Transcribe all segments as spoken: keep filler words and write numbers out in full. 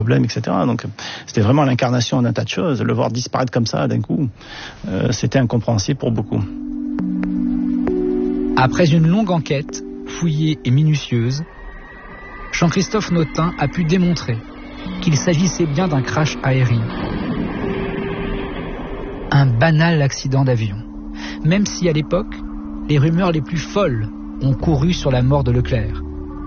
problèmes, et cetera. Donc c'était vraiment l'incarnation d'un tas de choses. Le voir disparaître comme ça d'un coup, euh, c'était incompréhensible pour beaucoup. Après une longue enquête, fouillée et minutieuse, Jean-Christophe Notin a pu démontrer qu'il s'agissait bien d'un crash aérien. Un banal accident d'avion. Même si à l'époque, les rumeurs les plus folles ont couru sur la mort de Leclerc.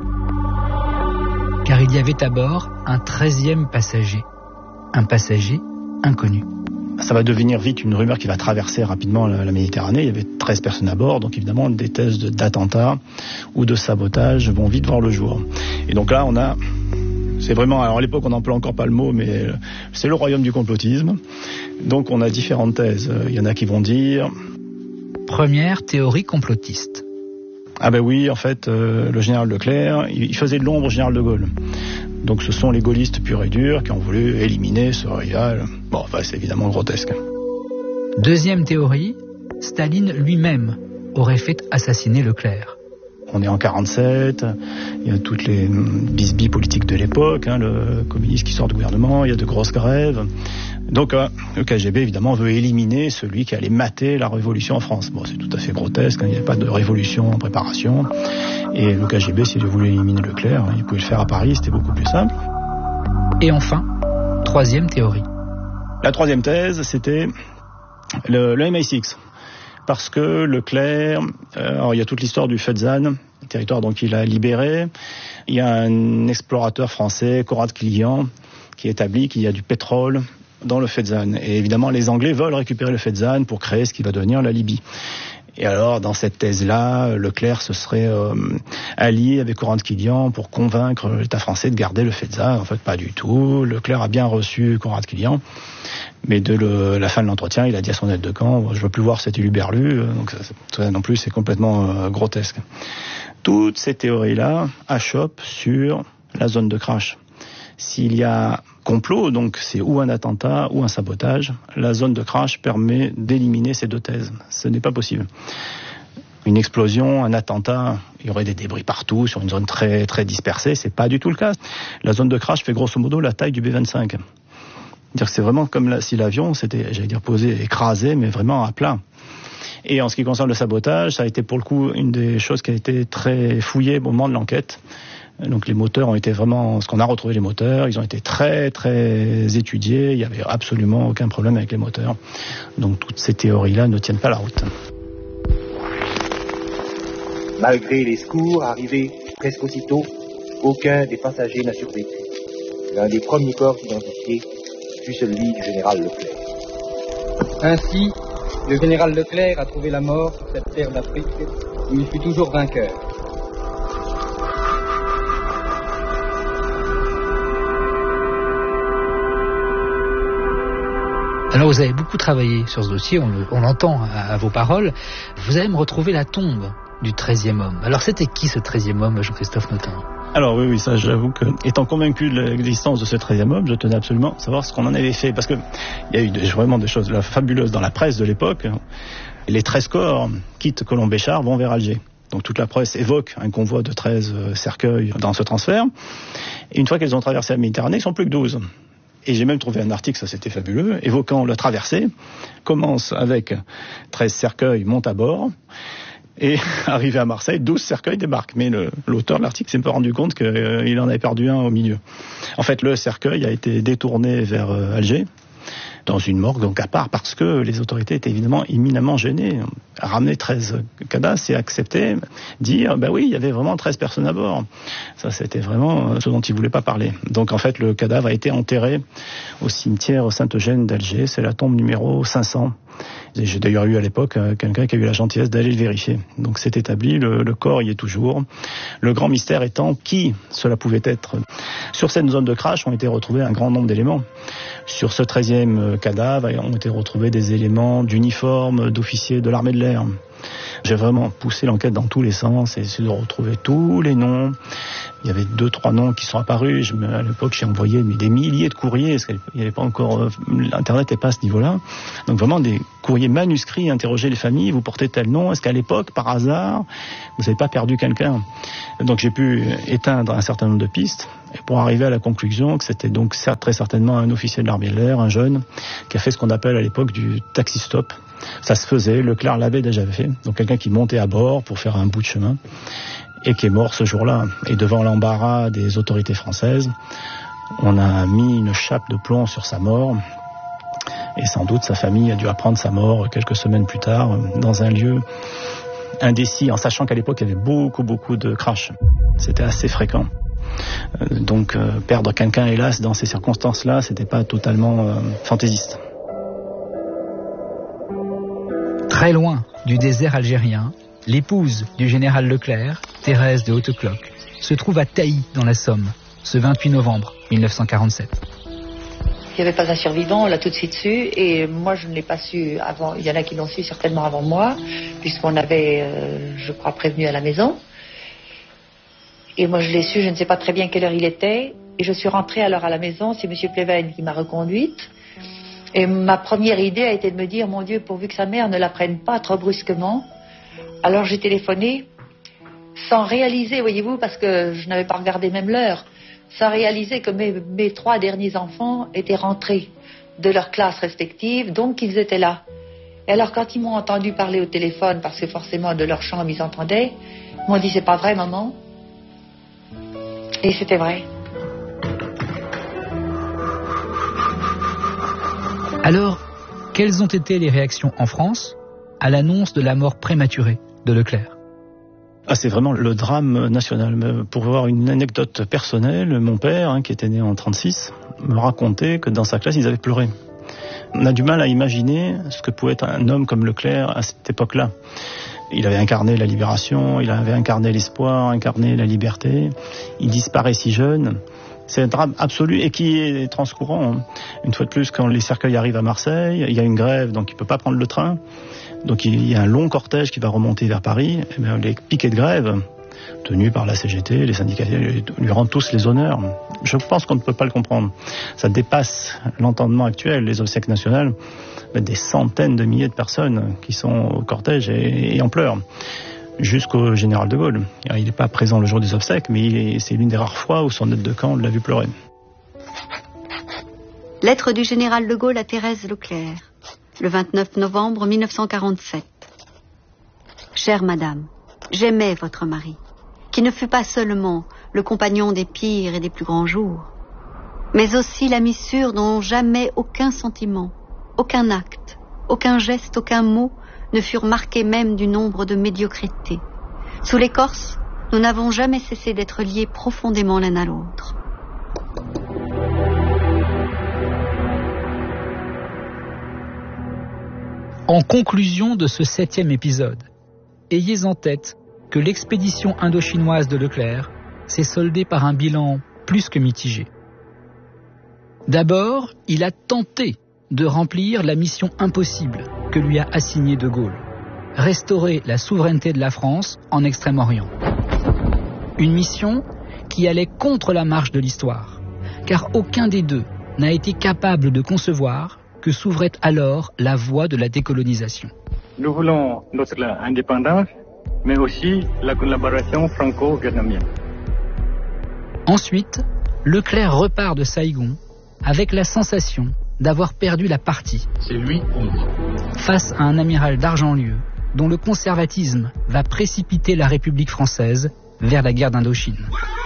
Car il y avait à bord un treizième passager. Un passager inconnu. Ça va devenir vite une rumeur qui va traverser rapidement la, la Méditerranée. Il y avait treize personnes à bord, donc évidemment des thèses de, d'attentat ou de sabotage vont vite voir le jour. Et donc là, on a... C'est vraiment... Alors à l'époque, on n'emploie encore pas le mot, mais c'est le royaume du complotisme. Donc on a différentes thèses. Il y en a qui vont dire... Première théorie complotiste. Ah ben oui, en fait, euh, le général Leclerc, il faisait de l'ombre au général de Gaulle. Donc ce sont les gaullistes purs et durs qui ont voulu éliminer ce rival. Bon, enfin, c'est évidemment grotesque. Deuxième théorie, Staline lui-même aurait fait assassiner Leclerc. On est en quarante-sept, il y a toutes les bisbilles politiques de l'époque, hein, le communiste qui sort du gouvernement, il y a de grosses grèves. Donc euh, le K G B, évidemment, veut éliminer celui qui allait mater la révolution en France. Bon, c'est tout à fait grotesque, hein, il n'y avait pas de révolution en préparation. Et le K G B, s'il voulait éliminer Leclerc, hein, il pouvait le faire à Paris, c'était beaucoup plus simple. Et enfin, troisième théorie. La troisième thèse, c'était le, le M I six. Parce que Leclerc, euh, alors il y a toute l'histoire du Fezzan, le territoire donc il a libéré. Il y a un explorateur français, Conrad Killian, qui établit qu'il y a du pétrole dans le Fezzan. Et évidemment, les Anglais veulent récupérer le Fezzan pour créer ce qui va devenir la Libye. Et alors, dans cette thèse-là, Leclerc se serait euh, allié avec Conrad Killian pour convaincre l'État français de garder le Fezzan. En fait, pas du tout. Leclerc a bien reçu Conrad Killian, mais de le, la fin de l'entretien, il a dit à son aide de camp, je veux plus voir cet éluberlu. Donc ça, ça non plus, c'est complètement euh, grotesque. Toutes ces théories-là achoppent sur la zone de crash. S'il y a complot, donc c'est ou un attentat ou un sabotage, la zone de crash permet d'éliminer ces deux thèses. Ce n'est pas possible. Une explosion, un attentat, il y aurait des débris partout sur une zone très très dispersée, c'est pas du tout le cas. La zone de crash fait grosso modo la taille du B vingt-cinq. C'est-à-dire que c'est vraiment comme la, si l'avion s'était, j'allais dire, posé, écrasé, mais vraiment à plat. Et en ce qui concerne le sabotage, ça a été pour le coup une des choses qui a été très fouillée au moment de l'enquête. Donc les moteurs ont été vraiment, ce qu'on a retrouvé les moteurs, ils ont été très très étudiés, il n'y avait absolument aucun problème avec les moteurs. Donc toutes ces théories-là ne tiennent pas la route. Malgré les secours arrivés presque aussitôt, aucun des passagers n'a survécu. L'un des premiers corps identifiés fut celui du général Leclerc. Ainsi, le général Leclerc a trouvé la mort sur cette terre d'Afrique où il fut toujours vainqueur. Alors vous avez beaucoup travaillé sur ce dossier, on, le, on l'entend à, à vos paroles. Vous allez me retrouver la tombe du treizième homme. Alors c'était qui ce treizième homme, Jean-Christophe Notin ? Alors oui, oui, ça j'avoue que, étant convaincu de l'existence de ce treizième homme, je tenais absolument à savoir ce qu'on en avait fait. Parce que il y a eu des, vraiment des choses là, fabuleuses dans la presse de l'époque. Les treize corps quittent Colomb-Béchar, vont vers Alger. Donc toute la presse évoque un convoi de treize cercueils dans ce transfert. Et une fois qu'elles ont traversé la Méditerranée, ils sont plus que douze. Et j'ai même trouvé un article, ça c'était fabuleux, évoquant la traversée, commence avec treize cercueils, monte à bord, et arrivé à Marseille, douze cercueils débarquent. Mais le, l'auteur de l'article s'est pas rendu compte qu'il euh, en avait perdu un au milieu. En fait, le cercueil a été détourné vers euh, Alger, dans une morgue, donc à part, parce que les autorités étaient évidemment éminemment gênées. Ramener treize cadavres, c'est accepter, dire, ben oui, il y avait vraiment treize personnes à bord. Ça, c'était vraiment ce dont ils ne voulaient pas parler. Donc, en fait, le cadavre a été enterré au cimetière Saint-Eugène d'Alger. C'est la tombe numéro cinq cents. Et j'ai d'ailleurs eu à l'époque quelqu'un qui a eu la gentillesse d'aller le vérifier. Donc, c'est établi, le, le corps y est toujours. Le grand mystère étant qui cela pouvait être. Sur cette zone de crash ont été retrouvés un grand nombre d'éléments. Sur ce treizième cadavre ont été retrouvés des éléments d'uniforme d'officiers de l'armée de l'air. J'ai vraiment poussé l'enquête dans tous les sens et essayé de retrouver tous les noms. Il y avait deux, trois noms qui sont apparus. Je, à l'époque, j'ai envoyé mais, des milliers de courriers, parce qu'il n'y avait pas encore... Euh, Internet n'est pas à ce niveau-là. Donc vraiment des courriers manuscrits, interroger les familles, vous portez tel nom, est-ce qu'à l'époque, par hasard, vous n'avez pas perdu quelqu'un? Donc j'ai pu éteindre un certain nombre de pistes, et pour arriver à la conclusion que c'était donc très certainement un officier de l'armée de l'air, un jeune, qui a fait ce qu'on appelle à l'époque du taxi-stop. Ça se faisait, Leclerc l'avait déjà fait, donc quelqu'un qui montait à bord pour faire un bout de chemin, et qui est mort ce jour-là. Et devant l'embarras des autorités françaises, on a mis une chape de plomb sur sa mort, et sans doute sa famille a dû apprendre sa mort quelques semaines plus tard, dans un lieu indécis, en sachant qu'à l'époque il y avait beaucoup, beaucoup de crash. C'était assez fréquent. Donc euh, perdre quelqu'un, hélas, dans ces circonstances-là, c'était pas totalement euh, fantaisiste. Très loin du désert algérien, l'épouse du général Leclerc, Thérèse de Hautecloque, se trouve à Tailly, dans la Somme, ce vingt-huit novembre mille neuf cent quarante-sept. Il n'y avait pas un survivant, on l'a tout de suite su, et moi je ne l'ai pas su avant, il y en a qui l'ont su certainement avant moi, puisqu'on avait, euh, je crois, prévenu à la maison. Et moi je l'ai su, je ne sais pas très bien quelle heure il était, et je suis rentrée alors à la maison, c'est M. Pleven qui m'a reconduite. Et ma première idée a été de me dire, mon Dieu, pourvu que sa mère ne la prenne pas trop brusquement. Alors j'ai téléphoné, sans réaliser, voyez-vous, parce que je n'avais pas regardé même l'heure, sans réaliser que mes, mes trois derniers enfants étaient rentrés de leurs classes respectives, donc ils étaient là. Et alors quand ils m'ont entendu parler au téléphone, parce que forcément de leur chambre ils entendaient, ils m'ont dit, c'est pas vrai, maman? Et c'était vrai. Alors, quelles ont été les réactions en France à l'annonce de la mort prématurée de Leclerc? Ah, c'est vraiment le drame national. Pour avoir une anecdote personnelle, mon père, hein, qui était né en trente-six, me racontait que dans sa classe, ils avaient pleuré. On a du mal à imaginer ce que pouvait être un homme comme Leclerc à cette époque-là. Il avait incarné la libération, il avait incarné l'espoir, incarné la liberté. Il disparaît si jeune. C'est un drame absolu et qui est transcourant. Une fois de plus, quand les cercueils arrivent à Marseille, il y a une grève, donc il ne peut pas prendre le train. Donc il y a un long cortège qui va remonter vers Paris. Et bien, les piquets de grève, tenus par la C G T, les syndicats, lui rendent tous les honneurs. Je pense qu'on ne peut pas le comprendre. Ça dépasse l'entendement actuel. Les obsèques nationales, des centaines de milliers de personnes qui sont au cortège et, et en pleurs. Jusqu'au général de Gaulle. Il n'est pas présent le jour des obsèques, mais c'est l'une des rares fois où son aide de camp l'a vu pleurer. Lettre du général de Gaulle à Thérèse Leclerc, le vingt-neuf novembre mille neuf cent quarante-sept. Chère madame, j'aimais votre mari, qui ne fut pas seulement le compagnon des pires et des plus grands jours, mais aussi l'ami sûr dont jamais aucun sentiment, aucun acte, aucun geste, aucun mot ne furent marqués même du nombre de médiocrités. Sous l'écorce, nous n'avons jamais cessé d'être liés profondément l'un à l'autre. En conclusion de ce septième épisode, ayez en tête que l'expédition indo-chinoise de Leclerc s'est soldée par un bilan plus que mitigé. D'abord, il a tenté de remplir la mission impossible que lui a assignée de Gaulle, restaurer la souveraineté de la France en Extrême-Orient. Une mission qui allait contre la marche de l'histoire, car aucun des deux n'a été capable de concevoir que s'ouvrait alors la voie de la décolonisation. Nous voulons notre indépendance, mais aussi la collaboration franco-vietnamienne. Ensuite, Leclerc repart de Saïgon avec la sensation d'avoir perdu la partie. C'est lui ou moi. Face à un amiral d'Argentlieu, dont le conservatisme va précipiter la République française vers la guerre d'Indochine.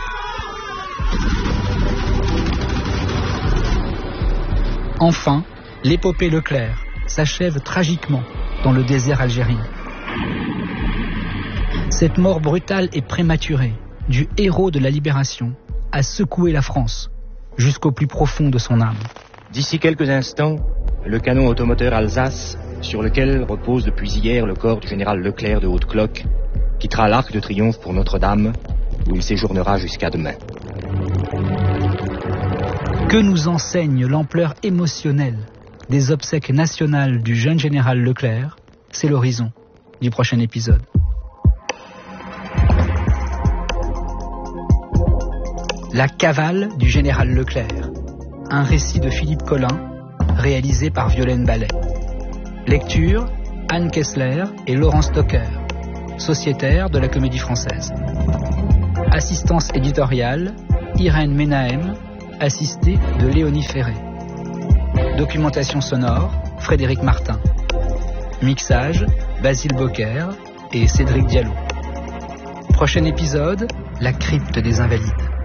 Enfin, l'épopée Leclerc s'achève tragiquement dans le désert algérien. Cette mort brutale et prématurée du héros de la libération a secoué la France jusqu'au plus profond de son âme. D'ici quelques instants, le canon automoteur Alsace, sur lequel repose depuis hier le corps du général Leclerc de Hautecloque, quittera l'Arc de Triomphe pour Notre-Dame, où il séjournera jusqu'à demain. Que nous enseigne l'ampleur émotionnelle des obsèques nationales du jeune général Leclerc? C'est l'horizon du prochain épisode. La cavale du général Leclerc. Un récit de Philippe Collin, réalisé par Violaine Ballet. Lecture, Anne Kessler et Laurent Stocker, sociétaires de la Comédie Française. Assistance éditoriale, Irène Menahem, assistée de Léonie Ferré. Documentation sonore, Frédéric Martin. Mixage, Basile Bocquer et Cédric Diallo. Prochain épisode, la crypte des Invalides.